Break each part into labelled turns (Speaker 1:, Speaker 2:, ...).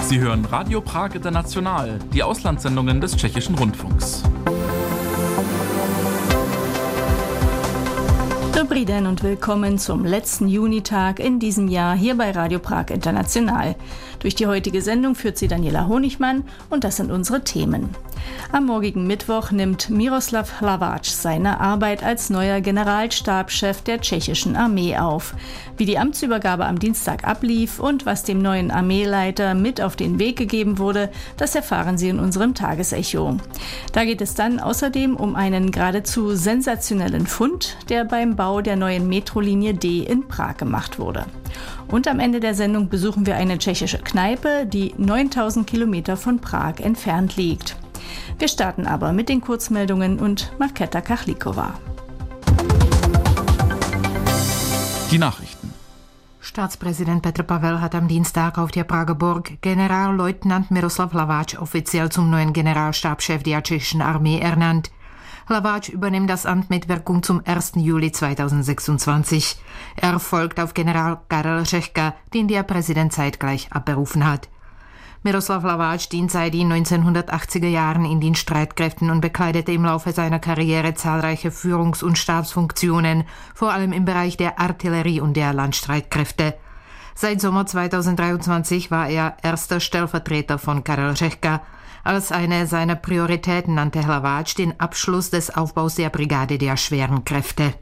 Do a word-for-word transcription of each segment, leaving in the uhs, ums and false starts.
Speaker 1: Sie hören Radio Prag International, die Auslandssendungen des Tschechischen Rundfunks.
Speaker 2: Dobrý den und willkommen zum letzten Junitag in diesem Jahr hier bei Radio Prag International. Durch die heutige Sendung führt sie Daniela Honigmann und das sind unsere Themen. Am morgigen Mittwoch nimmt Miroslav Hlaváč seine Arbeit als neuer Generalstabschef der tschechischen Armee auf. Wie die Amtsübergabe am Dienstag ablief und was dem neuen Armeeleiter mit auf den Weg gegeben wurde, das erfahren Sie in unserem Tagesecho. Da geht es dann außerdem um einen geradezu sensationellen Fund, der beim Bau der neuen Metrolinie D in Prag gemacht wurde. Und am Ende der Sendung besuchen wir eine tschechische Kneipe, die neuntausend Kilometer von Prag entfernt liegt. Wir starten aber mit den Kurzmeldungen und Markéta Kachlíková.
Speaker 1: Die Nachrichten.
Speaker 3: Staatspräsident Petr Pavel hat am Dienstag auf der Prager Burg Generalleutnant Miroslav Hlaváč offiziell zum neuen Generalstabschef der tschechischen Armee ernannt. Hlaváč übernimmt das Amt mit Wirkung zum ersten Juli zweitausendsechsundzwanzig. Er folgt auf General Karel Řehka, den der Präsident zeitgleich abberufen hat. Miroslav Hlaváč dient seit den neunzehnhundertachtziger Jahren in den Streitkräften und bekleidete im Laufe seiner Karriere zahlreiche Führungs- und Stabsfunktionen, vor allem im Bereich der Artillerie und der Landstreitkräfte. Seit Sommer zweitausenddreiundzwanzig war er erster Stellvertreter von Karel Řehka. Als eine seiner Prioritäten nannte Hlaváč den Abschluss des Aufbaus der Brigade der schweren Kräfte.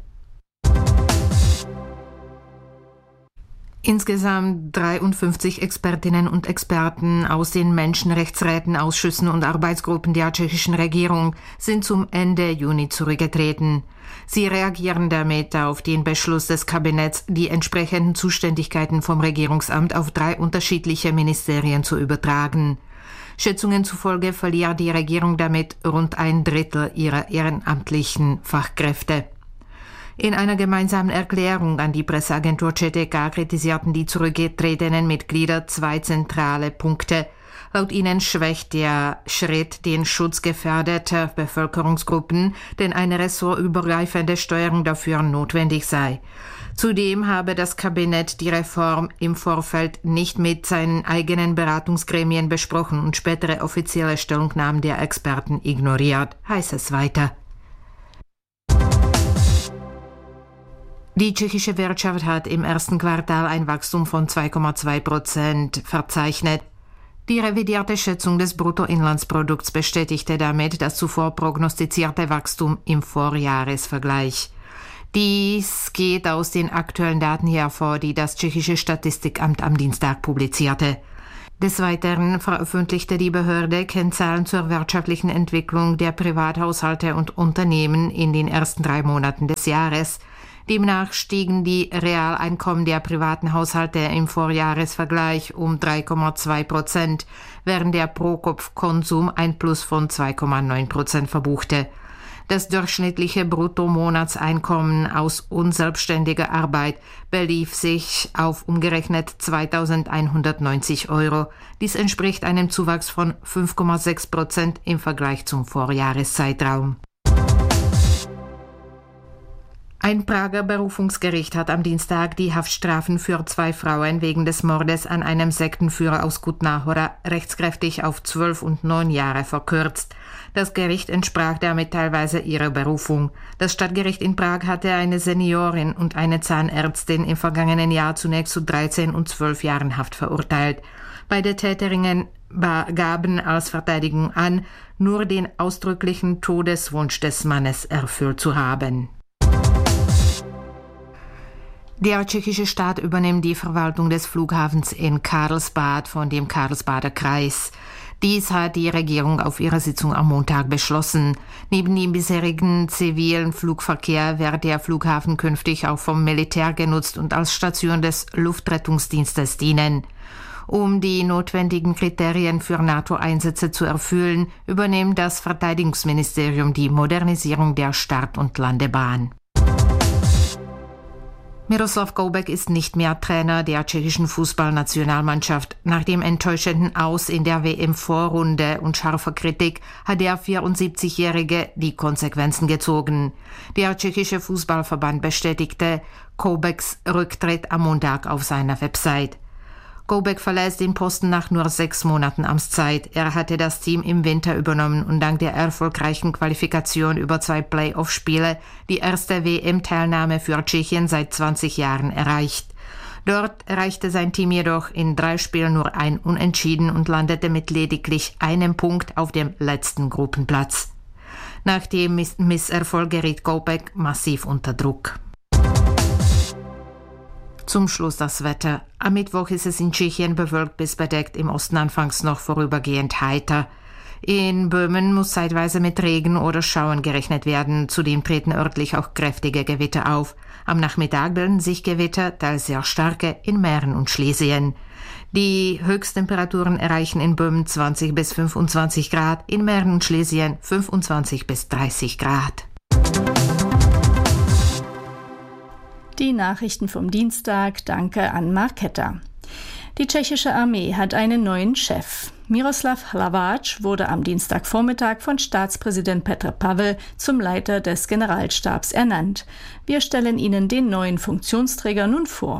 Speaker 3: Insgesamt dreiundfünfzig Expertinnen und Experten aus den Menschenrechtsräten, Ausschüssen und Arbeitsgruppen der tschechischen Regierung sind zum Ende Juni zurückgetreten. Sie reagieren damit auf den Beschluss des Kabinetts, die entsprechenden Zuständigkeiten vom Regierungsamt auf drei unterschiedliche Ministerien zu übertragen. Schätzungen zufolge verliert die Regierung damit rund ein Drittel ihrer ehrenamtlichen Fachkräfte. In einer gemeinsamen Erklärung an die Presseagentur C T K kritisierten die zurückgetretenen Mitglieder zwei zentrale Punkte. Laut ihnen schwächt der Schritt den Schutz gefährdeter Bevölkerungsgruppen, denn eine ressortübergreifende Steuerung dafür notwendig sei. Zudem habe das Kabinett die Reform im Vorfeld nicht mit seinen eigenen Beratungsgremien besprochen und spätere offizielle Stellungnahmen der Experten ignoriert, heißt es weiter. Die tschechische Wirtschaft hat im ersten Quartal ein Wachstum von zwei Komma zwei Prozent verzeichnet. Die revidierte Schätzung des Bruttoinlandsprodukts bestätigte damit das zuvor prognostizierte Wachstum im Vorjahresvergleich. Dies geht aus den aktuellen Daten hervor, die das tschechische Statistikamt am Dienstag publizierte. Des Weiteren veröffentlichte die Behörde Kennzahlen zur wirtschaftlichen Entwicklung der Privathaushalte und Unternehmen in den ersten drei Monaten des Jahres. Demnach stiegen die Realeinkommen der privaten Haushalte im Vorjahresvergleich um drei Komma zwei Prozent, während der Pro-Kopf-Konsum ein Plus von zwei Komma neun Prozent verbuchte. Das durchschnittliche Bruttomonatseinkommen aus unselbstständiger Arbeit belief sich auf umgerechnet zweitausendeinhundertneunzig Euro. Dies entspricht einem Zuwachs von fünf Komma sechs Prozent im Vergleich zum Vorjahreszeitraum. Ein Prager Berufungsgericht hat am Dienstag die Haftstrafen für zwei Frauen wegen des Mordes an einem Sektenführer aus Kutná Hora rechtskräftig auf zwölf und neun Jahre verkürzt. Das Gericht entsprach damit teilweise ihrer Berufung. Das Stadtgericht in Prag hatte eine Seniorin und eine Zahnärztin im vergangenen Jahr zunächst zu dreizehn und zwölf Jahren Haft verurteilt. Beide Täterinnen gaben als Verteidigung an, nur den ausdrücklichen Todeswunsch des Mannes erfüllt zu haben. Der tschechische Staat übernimmt die Verwaltung des Flughafens in Karlsbad von dem Karlsbader Kreis. Dies hat die Regierung auf ihrer Sitzung am Montag beschlossen. Neben dem bisherigen zivilen Flugverkehr wird der Flughafen künftig auch vom Militär genutzt und als Station des Luftrettungsdienstes dienen. Um die notwendigen Kriterien für NATO-Einsätze zu erfüllen, übernimmt das Verteidigungsministerium die Modernisierung der Start- und Landebahn. Miroslav Koubek ist nicht mehr Trainer der tschechischen Fußballnationalmannschaft. Nach dem enttäuschenden Aus in der W M-Vorrunde und scharfer Kritik hat der vierundsiebzigjährige die Konsequenzen gezogen. Der tschechische Fußballverband bestätigte Koubeks Rücktritt am Montag auf seiner Website. Koubek verlässt den Posten nach nur sechs Monaten Amtszeit. Er hatte das Team im Winter übernommen und dank der erfolgreichen Qualifikation über zwei Playoff-Spiele die erste W M-Teilnahme für Tschechien seit zwanzig Jahren erreicht. Dort erreichte sein Team jedoch in drei Spielen nur ein Unentschieden und landete mit lediglich einem Punkt auf dem letzten Gruppenplatz. Nach dem Miss- Misserfolg geriet Koubek massiv unter Druck. Zum Schluss das Wetter. Am Mittwoch ist es in Tschechien bewölkt bis bedeckt, im Osten anfangs noch vorübergehend heiter. In Böhmen muss zeitweise mit Regen oder Schauern gerechnet werden. Zudem treten örtlich auch kräftige Gewitter auf. Am Nachmittag bilden sich Gewitter, teils sehr starke, in Mähren und Schlesien. Die Höchsttemperaturen erreichen in Böhmen zwanzig bis fünfundzwanzig Grad, in Mähren und Schlesien fünfundzwanzig bis dreißig Grad.
Speaker 2: Die Nachrichten vom Dienstag, danke an Marketta. Die tschechische Armee hat einen neuen Chef. Miroslav Hlaváč wurde am Dienstagvormittag von Staatspräsident Petr Pavel zum Leiter des Generalstabs ernannt. Wir stellen Ihnen den neuen Funktionsträger nun vor.